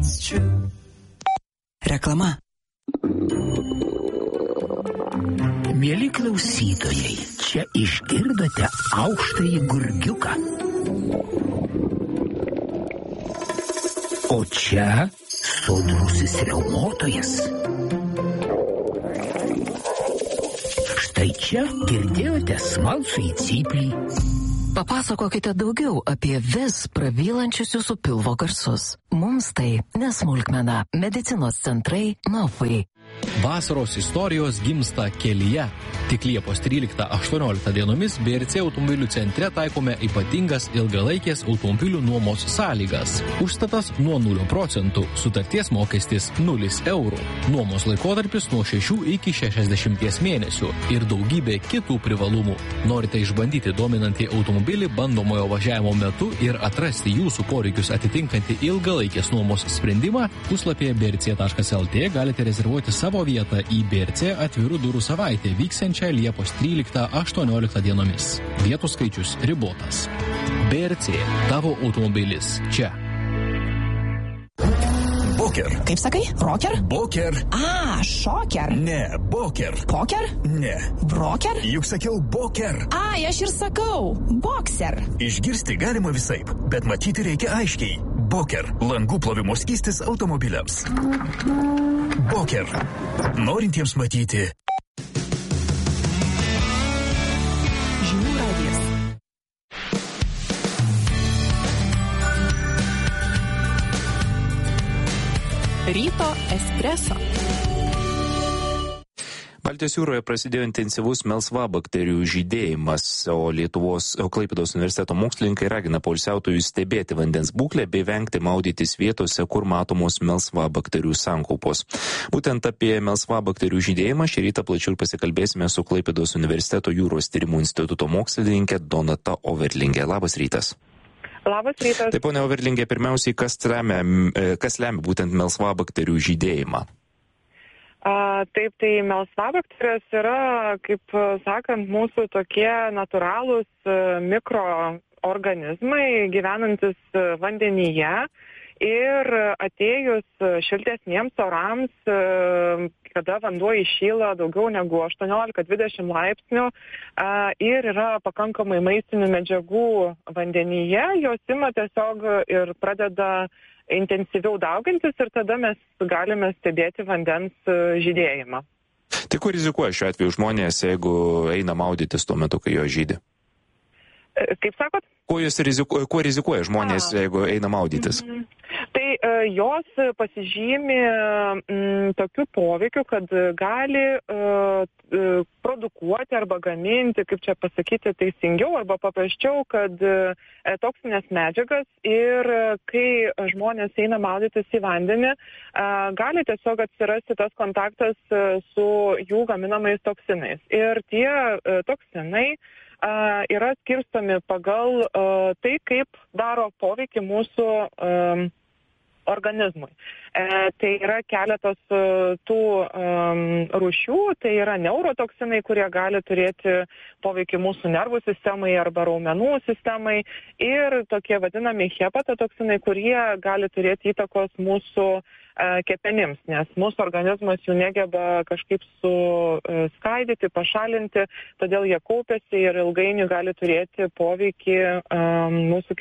Reklama. Mieli klausytojai, čia išgirdote aukštąjį gurgiuką. O čia sodrusis riaumotojas. Štai čia girdėjote smalsųjį cyplį. Papasakokite daugiau apie vis prabylančius jūsų pilvo garsus. Mums tai nesmulkmena. Medicinos centrai Nofai. Vasaros istorijos gimsta kelyje. Tik Liepos 13-18 dienomis BRC automobilių centre taikome ypatingas ilgalaikės automobilių nuomos sąlygas. Užstatas nuo 0%, sutarties mokestis 0 eurų. Nuomos laikotarpis nuo 6 iki 60 mėnesių ir daugybė kitų privalumų. Norite išbandyti dominantį automobilį bandomojo važiavimo metu ir atrasti jūsų poreikius atitinkantį ilgalaikės nuomos sprendimą? Puslapyje brc.lt galite rezervuoti savo vietą į BRC atvirų durų savaitę vyksiančią Liepos 13-18 dienomis. Vietų skaičius ribotas. BRC, tavo automobilis čia. Boker. Kaip sakai? Rocker? Boker. Šoker. Ne, boker. Poker? Ne. Broker? Juk sakiau boker. Aš ir sakau. Boxer. Išgirsti galima visaip, bet matyti reikia aiškiai. Boker. Langų plovimo skystis automobiliams. Boker. Norintiems matyti. Žinių radijas. Ryto espreso. Baltijos jūroje prasidėjo intensyvus melsvabakterijų žydėjimas, o Klaipėdos universiteto mokslininkai ragina poilsiautojus stebėti vandens būklę bei vengti maudytis vietose, kur matomos melsvabakterijų sankaupos. Būtent apie melsvabakterijų žydėjimą šį rytą plačiau ir pasikalbėsime su Klaipėdos universiteto jūros tyrimų instituto mokslininkė Donata Overlingė. Labas rytas. Labas rytas. Taip, ponia Overlingė, pirmiausiai, kas lemia būtent melsvabakterijų žydėjimą? Taip, tai melsvabakterijos yra, kaip sakant, mūsų tokie natūralūs mikroorganizmai gyvenantis vandenyje ir atėjus šiltesniems orams, kada vanduo įšyla daugiau negu 18-20 laipsnių ir yra pakankamai maistinių medžiagų vandenyje, jos ima tiesiog ir pradeda intensyviau daugintis ir tada mes galime stebėti vandens žydėjimą. Tai kuo rizikuoja šiuo atveju žmonės, jeigu eina maudytis tuo metu, kai jo žydi? Kaip sakot? Kuo rizikuoja žmonės, jeigu eina maudytis? Tai jos pasižymi tokiu poveikiu, kad gali produkuoti arba gaminti, kaip čia pasakyti, teisingiau arba paprasčiau, kad toksinės medžiagas ir kai žmonės eina maudytis į vandenį, gali tiesiog atsirasti tas kontaktas su jų gaminamais toksinais. Ir tie toksinai yra skirstomi pagal tai, kaip daro poveikį mūsų organizmui. Tai yra keletas tų rūšių, tai yra neurotoksinai, kurie gali turėti poveikį mūsų nervų sistemai arba raumenų sistemai ir tokie vadinami hepatotoksinai, kurie gali turėti įtakos mūsų kepenims, nes mūsų organizmas jų negeba kažkaip suskaidyti, pašalinti, todėl jie kaupiasi ir ilgainiui gali turėti poveikį mūsų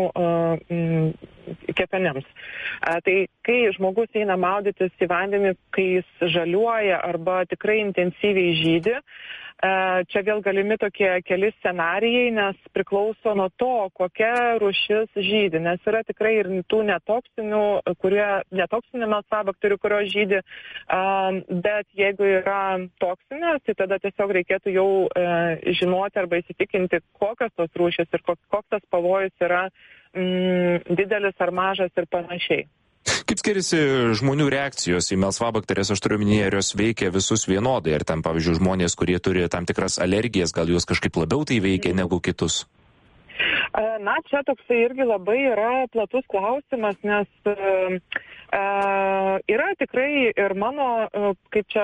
kepenims. Tai kai žmogus eina maudytis į vandenį, kai jis žaliuoja arba tikrai intensyviai žydi, čia vėl galimi tokie keli scenarijai, nes priklauso nuo to, kokia rūšis žydi, nes yra tikrai ir tų netoksinių melsvabakterijų, kurios žydi, bet jeigu yra toksinės, tai tada tiesiog reikėtų jau žinoti arba įsitikinti, kokios tos rūšis ir koks tas pavojus yra didelis ar mažas ir panašiai. Kaip skiriasi žmonių reakcijos į melsvabakterijas, aš turiu minėti, ar jos veikia visus vienodai, ar ten, pavyzdžiui, žmonės, kurie turi tam tikras alergijas, gal juos kažkaip labiau tai veikia negu kitus? Na, čia toksai irgi labai yra platus klausimas, nes Yra tikrai ir mano, kaip čia,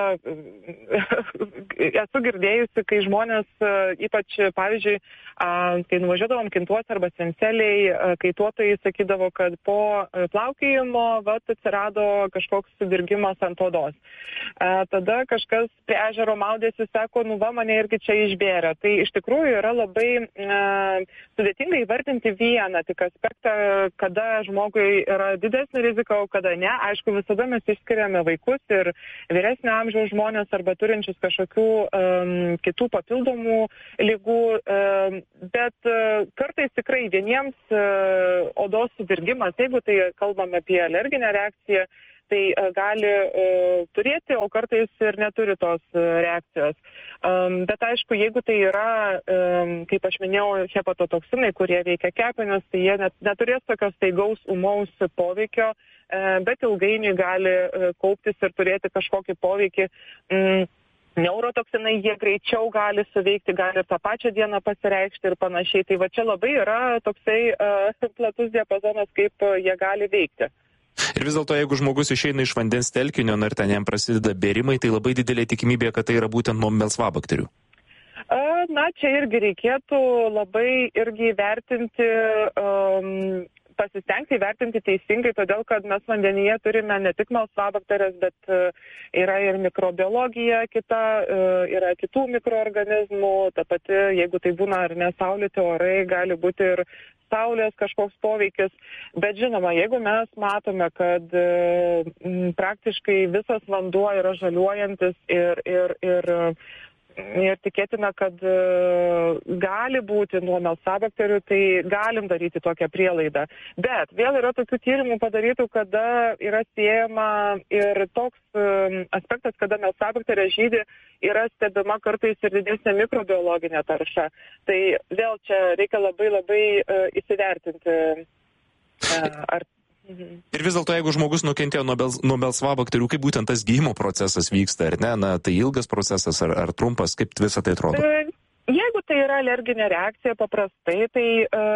esu girdėjusi, kai žmonės, ypač, pavyzdžiui, kai nuvažiuodavom Kintuose arba Svenceliai, kaituotojai sakydavo, kad po plaukiojimo atsirado kažkoks sudirgimas ant odos. Tada kažkas prie ežero maudėsi, sako, mane irgi čia išbėrė. Tai iš tikrųjų yra labai sudėtinga įvardinti vieną tik aspektą, kada žmogui yra didesnė rizika, o kada ne. Aišku, visada mes išskiriame vaikus ir vyresnio amžiaus žmonės arba turinčius kažkokių kitų papildomų ligų, bet kartais tikrai vieniems odos sudirgimas, jeigu tai kalbame apie alerginę reakciją, tai gali turėti, o kartais ir neturi tos reakcijos. Bet aišku, jeigu tai yra, kaip aš minėjau, hepatotoksinai, kurie veikia kepenis, tai jie neturės tokios staigaus ūmaus poveikio, bet ilgainiui gali kauptis ir turėti kažkokį poveikį. Neurotoksinai jie greičiau gali suveikti, gali ir tą pačią dieną pasireikšti ir panašiai. Tai va čia labai yra toksai platus diapazonas, kaip jie gali veikti. Ir vis dėlto, jeigu žmogus išeina iš vandens telkinio ir ten jam prasideda bėrimai, tai labai didelė tikimybė, kad tai yra būtent nuo melsvabakterių. Na, čia irgi reikėtų labai irgi vertinti, pasistengti įvertinti teisingai, todėl kad mes vandenyje turime ne tik melsvabakterijas, bet yra ir mikrobiologija kita, yra kitų mikroorganizmų, ta pati, jeigu tai būna ar nesaulėti orai, gali būti ir saulės kažkoks poveikis, bet žinoma, jeigu mes matome, kad praktiškai visas vanduo yra žaliuojantis ir tikėtina, kad gali būti nuo melsvabakterių, tai galim daryti tokią prielaidą. Bet vėl yra tokių tyrimų padarytų, kada yra siejama ir toks aspektas, kada melsvabakterija žydi, yra stebima kartais ir didesnė mikrobiologinė tarša. Tai vėl čia reikia labai įsivertinti. Ir vis dėlto, jeigu žmogus nukentėjo nuo melsvabakterių, kaip būtent tas gydymo procesas vyksta, ar ne? Na, tai ilgas procesas ar trumpas, kaip visą tai atrodo? Jeigu tai yra alerginė reakcija paprastai, tai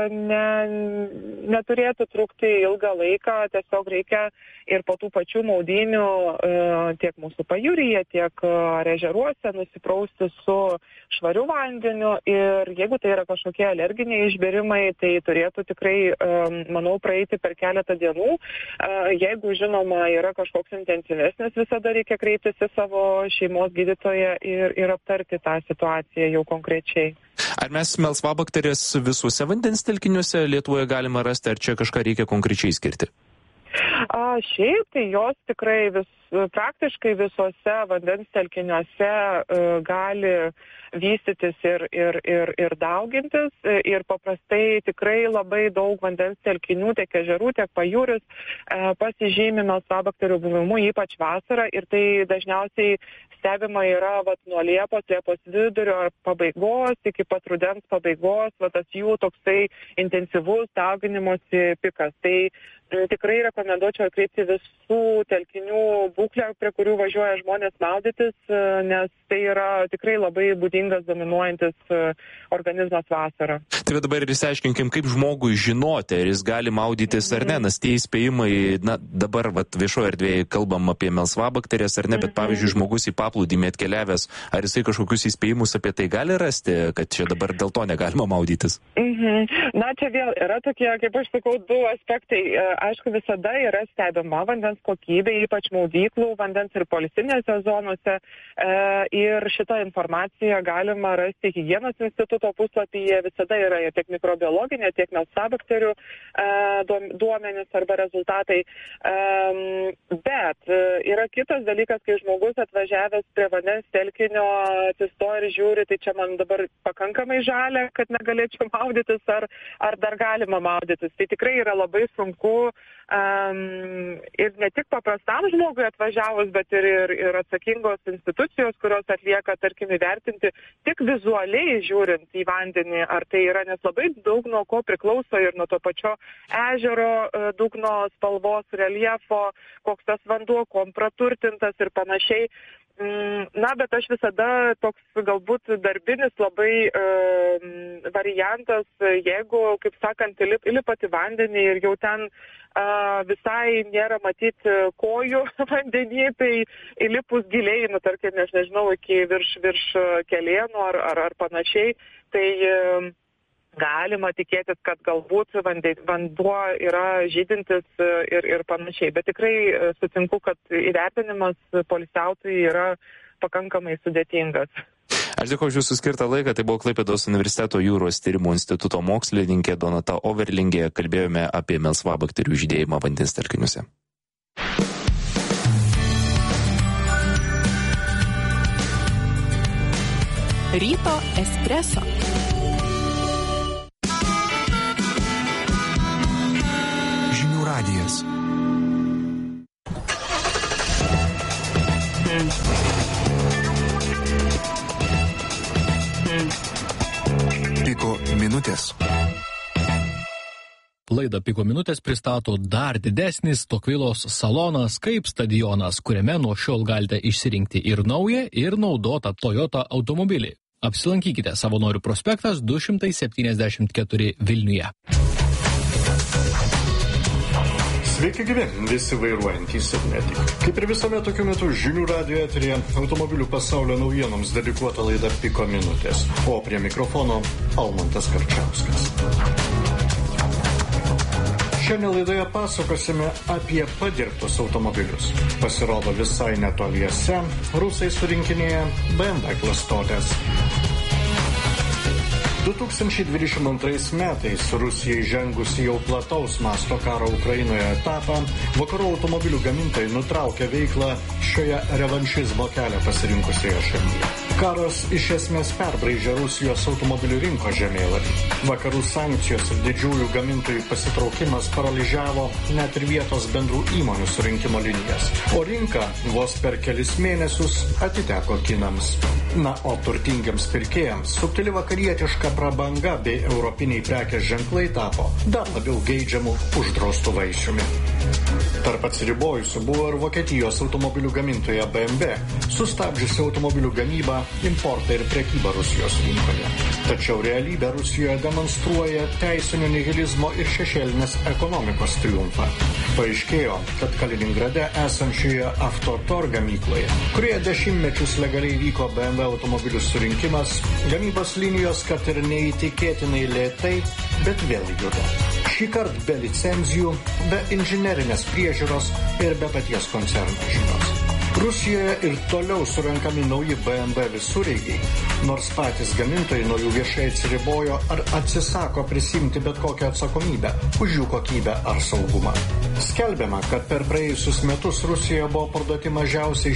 neturėtų trukti ilgą laiką, tiesiog reikia ir po tų pačių maudynių tiek mūsų pajūryje, tiek ežeruose nusiprausti su švariu vandeniu ir jeigu tai yra kažkokie alerginiai išbėrimai, tai turėtų tikrai, manau, praeiti per keletą dienų. Jeigu, žinoma, yra kažkoks intensyvesnis, visada reikia kreiptis į savo šeimos gydytoją ir aptarti tą situaciją jau konkrečiai. Ar mes melsvabakterijas visuose vandens telkiniuose Lietuvoje galima rasti, ar čia kažką reikia konkrečiai skirti? Šiaip tai jos tikrai praktiškai visuose vandens telkiniuose gali vystytis ir daugintis ir paprastai tikrai labai daug vandens telkinių, tiek ežerų, tiek pajūris pasižymi melsvabakterių buvimu, ypač vasarą ir tai dažniausiai stebima yra nuo Liepos vidurio ar pabaigos iki pat rudens pabaigos, tas jų toksai intensyvus dauginimosi pikas. Tai tikrai rekomenduočiau atkreipti visų telkinių būklę, prie kurių važiuoja žmonės maudytis, nes tai yra tikrai labai būdingas dominuojantis organizmas vasarą. Tai dabar ir išsiaiškinkim, kaip žmogui žinoti, ar jis gali maudytis ar ne, nes tie įspėjimai, dabar viešoje erdvėje kalbam apie melsvabakterijas ar ne, bet pavyzdžiui, žmogus į paplūdimį atkeliavęs, ar jisai kažkokius įspėjimus apie tai gali rasti, kad čia dabar dėl to negalima maudytis? Na, čia vėl yra tokie, kaip aš sakau, du aspektai. Aišku, visada yra stebima vandens kokybė, ypač maudyklų, vandens ir poilsinėse zonose. Ir šitą informaciją galima rasti Higienos instituto puslapyje. Visada yra tiek mikrobiologinė, tiek melsvabakterių duomenys arba rezultatai. Bet yra kitas dalykas, kai žmogus atvažiavęs prie vandens telkinio atsistoja ir žiūri, tai čia man dabar pakankamai žalia, kad negalėčiau maudytis ar dar galima maudytis. Tai tikrai yra labai sunku ir ne tik paprastam žmogui atvažiavus, bet ir atsakingos institucijos, kurios atlieka, tarkim, įvertinti tik vizualiai žiūrint į vandenį, ar tai yra, nes labai daug nuo ko priklauso ir nuo to pačio ežero dugno spalvos, reljefo, koks tas vanduo, kuom praturtintas ir panašiai. Na, bet aš visada toks galbūt darbinis labai variantas, jeigu, kaip sakant, įlipat į vandenį ir jau ten visai nėra matyti kojų vandenį, tai įlipus giliai, tarkim, aš nežinau, iki virš kelienų ar panašiai, tai galima tikėtis, kad galbūt vanduo yra žydintis ir panašiai. Bet tikrai sutinku, kad įvertinimas poilsiautojų yra pakankamai sudėtingas. Aš dėkoju už jūsų skirtą laiką. Tai buvo Klaipėdos universiteto jūros tyrimų instituto mokslininkė Donata Overlingė. Kalbėjome apie melsvabakterių žydėjimą vandens telkiniuose. Ryto espreso. Žinių radijas. Piko minutės. Laidą Piko minutės pristato dar didesnis Tokvilos salonas kaip stadionas, kuriame nuo šiol galite išsirinkti ir naują, ir naudotą Toyota automobilį. Apsilankykite Savanorių prospektas 274 Vilniuje. Sveiki gyvi, visi vairuojantys ir ne tik. Kaip ir visame tokiu metu žinių radijo eteryje automobilių pasaulio naujienoms dedikuota laida Piko minutės, o prie mikrofono Almantas Karčiauskas. Šiandien laidoje pasakosime apie padirbtus automobilius. Pasirodo visai netoliese, rusai surinkinėja BMW klastotės. 2022 metais Rusijai žengus jau plataus masto karo Ukrainoje etapą, vakarų automobilių gamintojai nutraukė veiklą šioje revanšizmo kelią pasirinkusioje šalyje. Karas iš esmės perbraižė Rusijos automobilių rinkos žemėlapį. Vakarų sankcijos ir didžiųjų gamintojų pasitraukimas paralyžiavo net ir vietos bendrų įmonių surinkimo linijas, o rinka vos per kelis mėnesius atiteko kinams. Na, o turtingiams pirkėjams subtili vakarietiška prabanga bei europiniai prekės ženklai tapo dar labiau geidžiamų uždraustų vaisiumi. Tarp atsiribojusių buvo ir Vokietijos automobilių gamintoja BMW, sustabdžiusi automobilių gamybą, importą ir prekybą Rusijos rinkoje. Tačiau realybė Rusijoje demonstruoja teisinio nihilizmo ir šešėlinės ekonomikos triumfą. Paaiškėjo, kad Kaliningrade esančioje Avtotor gamykloje, kurioje dešimtmečius legaliai vyko BMW automobilių surinkimas, gamybos linijos, kad ir neįtikėtinai lėtai, bet vėl juda. Šįkart be licenzijų, be inžinerinės priežiūros ir be paties koncerno žinios. Rusijoje ir toliau surenkami nauji BMW visureigiai, nors patys gamintojai nuo jų viešai atsiribojo ar atsisako prisimti bet kokią atsakomybę už jų kokybę ar saugumą. Skelbiama, kad per praėjusius metus Rusijoje buvo parduoti mažiausiai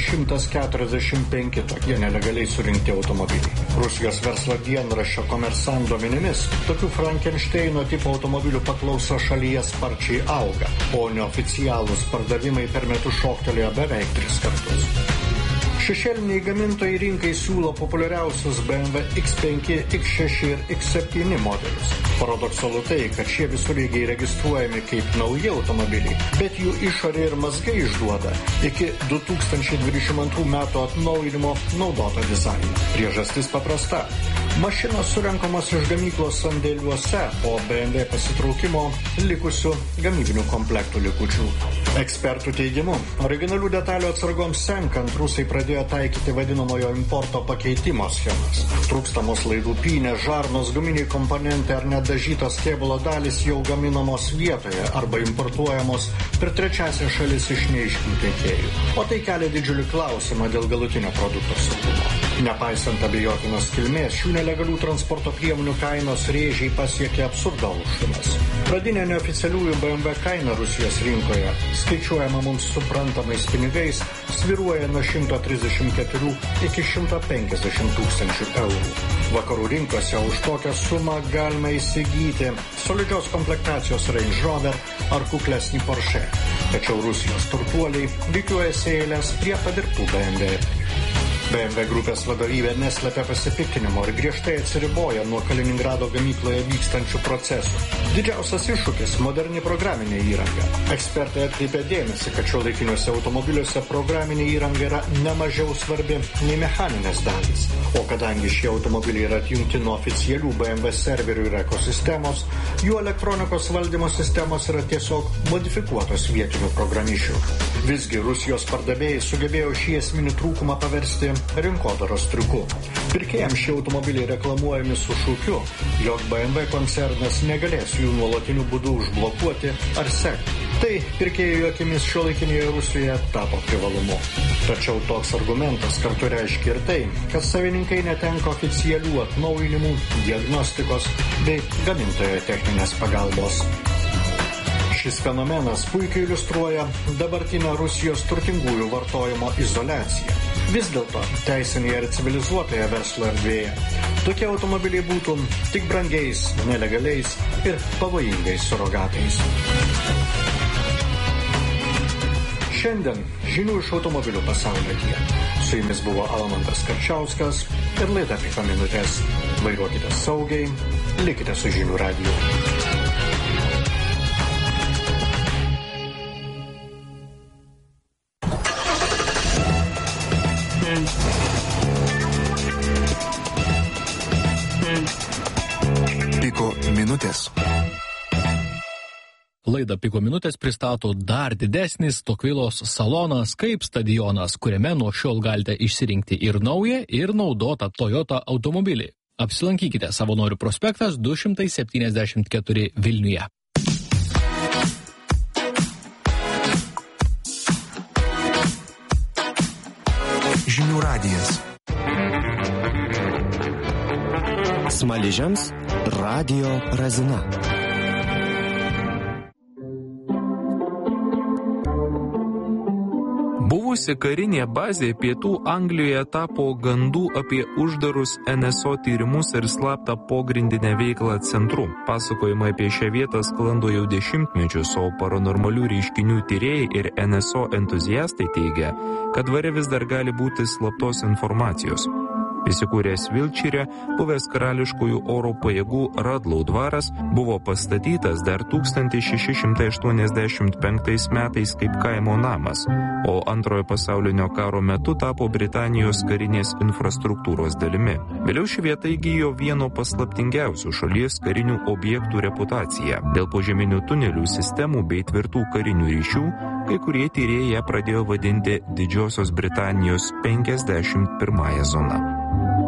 145 tokie nelegaliai surinkti automobiliai. Rusijos verslo dienraščio Komersant duomenimis, tokių Frankensteino tipo automobilių paklausa šalyje sparčiai auga, o neoficialūs pardavimai per metus šoktelėjo beveik 3 kartus. Šešėliniai gamintojai rinkai siūlo populiariausius BMW X5, X6 ir X7 modelius. Paradoksalu tai, kad šie visureigiai registruojami kaip nauji automobiliai, bet jų išorė ir mazgai išduoda iki 2022 metų atnaujinimo naudotą dizainą. Priežastis paprasta. Mašinos surenkamos iš gamyklos sandėliuose, po BMW pasitraukimo likusių gamybinių komplektų likučių. Ekspertų teigimu, originalių detalių atsargoms senkant, rusai pradėjo taikyti vadinamojo importo pakeitimo schemas. Trūkstamos laidų pynės, žarnos, guminiai komponentai ar net dažytos kėbulo dalys jau gaminamos vietoje arba importuojamos per trečiasias šalis iš neaiškių tiekėjų. O tai kelia didžiulį klausimą dėl galutinio produkto saugumo. Nepaisant abejotinos kilmės, šių nelegalių transporto priemonių kainos rėžiai pasiekė absurdo aukštumas. Pradinė neoficialiųjų BMW kaina Rusijos rinkoje, skaičiuojama mums suprantamais pinigais, sviruoja nuo 134 iki 150 tūkstančių eurų. Vakarų rinkose už tokią sumą galima įsigyti solidžios komplektacijos Range Rover ar kuklesnį Porsche. Tačiau Rusijos turtuoliai rikiuojasi eilės prie padirbtų BMW. BMW grupės vadovybė neslepia pasipiktinimo ir griežtai atsiriboja nuo Kaliningrado gamykloje vykstančių procesų. Didžiausias iššūkis – moderni programinė įranga. Ekspertai atkreipia dėmesį, kad šiuolaikiniuose automobiliuose programinė įranga yra nemažiau svarbi nei mechaninės dalys. O kadangi šie automobiliai yra atjungti nuo oficialių BMW serverių ir ekosistemos, jų elektronikos valdymo sistemos yra tiesiog modifikuotos vietinių programišių. Visgi Rusijos pardavėjai sugebėjo šį esminį trūkumą paversti rinkodaros triuku. Pirkėjams šie automobiliai reklamuojami su šūkiu, jog BMW koncernas negalės jų nuolatiniu būdu užblokuoti ar sekti. Tai pirkėjų akimis šiuolaikinėje Rusijoje tapo privalumu. Tačiau toks argumentas kartu reiškia ir tai, kad savininkai netenka oficialių atnaujinimų, diagnostikos bei gamintojo techninės pagalbos. Šis fenomenas puikiai iliustruoja dabartinę Rusijos turtingųjų vartojimo izoliaciją. Vis dėlto, teisinėje ir civilizuotoje verslo erdvėje tokie automobiliai būtų tik brangiais, nelegaliais ir pavojingais surogatais. Šiandien žinių iš automobilių pasaulio tiek. Su jumis buvo Almantas Karčiauskas ir laida 5 minutės. Vairuokite saugiai, likite su Žinių radiju. Piko minutės. Laidą Piko minutės pristato dar didesnis Tokvilos salonas kaip stadionas, kuriame nuo šiol galite išsirinkti ir naują, ir naudotą Toyota automobilį. Apsilankykite Savanorių prospektas 274 Vilniuje. Žinių radijas. Smaližiams Radio Razina. Buvusi karinė bazė pietų Anglijoje tapo gandų apie uždarus NSO tyrimus ir slaptą pogrindinę veiklą centru. Pasakojimai apie šią vietą sklando jau dešimtmečius, o paranormalių reiškinių tyrėjai ir NSO entuziastai teigia, kad dvare vis dar gali būti slaptos informacijos. Įsikūręs Vilčyre, buvęs karališkųjų oro pajėgų Radlau dvaras buvo pastatytas dar 1685 metais kaip kaimo namas, o Antrojo pasaulinio karo metu tapo Britanijos karinės infrastruktūros dalimi. Vėliau ši vieta įgijo vieno paslaptingiausių šalies karinių objektų reputaciją. Dėl požeminių tunelių sistemų bei tvirtų karinių ryšių, kai kurie tyrėjai ją pradėjo vadinti Didžiosios Britanijos 51 zona.